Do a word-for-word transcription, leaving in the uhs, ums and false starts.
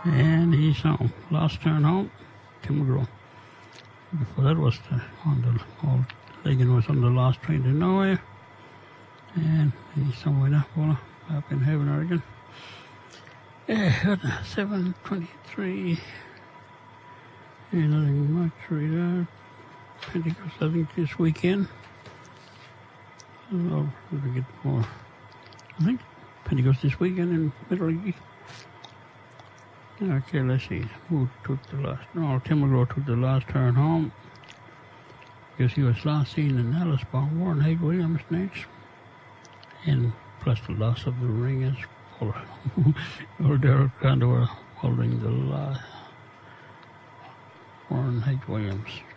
And he's home. Last turn home, Tim McGraw. Before that was the, on the old Ligon was on the last train to nowhere. And he's somewhere now, well, up in heaven, Oregon. Yeah, seven twenty-three. And nothing much to read out. Pentecost, I think, this weekend. I'll get more. I think Pentecost this weekend in Middle East. Okay, let's see. Who took the last? No, Tim McGraw took the last turn home. Because he was last seen in Ellisburn. Warren Haig Williams next. And plus the loss of the ring is old Daryl Condor holding the last. Warren Haig Williams.